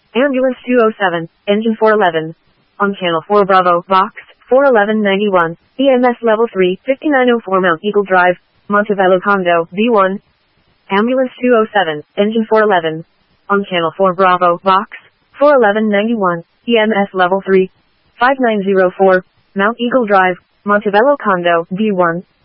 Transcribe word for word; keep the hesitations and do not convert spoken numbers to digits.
Ambulance two oh seven, engine four eleven. On channel four Bravo, box, four eleven ninety-one, E M S level three, fifty-nine oh four Mount Eagle Drive, Montebello Condo, B one. Ambulance two oh seven, engine four eleven. On channel four Bravo, box, four eleven ninety-one, E M S level three, five nine oh four, Mount Eagle Drive, Montebello Condo, B one.